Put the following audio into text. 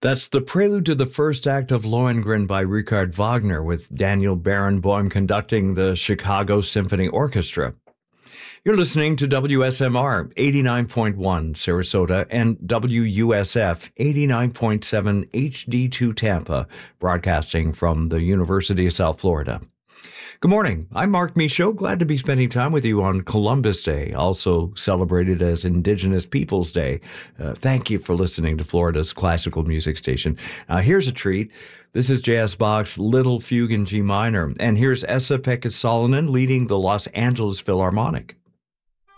That's the prelude to the first act of Lohengrin by Richard Wagner, with Daniel Barenboim conducting the Chicago Symphony Orchestra. You're listening to WSMR 89.1 Sarasota and WUSF 89.7 HD2 Tampa, broadcasting from the University of South Florida. Good morning. I'm Mark Michaud. Glad to be spending time with you on Columbus Day, also celebrated as Indigenous Peoples Day. Thank you for listening to Florida's classical music station. Here's a treat. This is J.S. Bach's Little Fugue in G minor, and here's Esa-Pekka Salonen leading the Los Angeles Philharmonic.